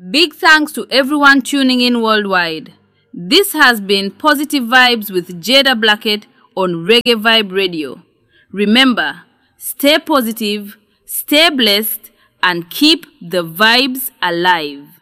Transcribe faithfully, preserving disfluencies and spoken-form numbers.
Big thanks to everyone tuning in worldwide. This has been Positive Vibes with Jada Blackett on Reggae Vibe Radio. Remember, stay positive, stay blessed, and keep the vibes alive.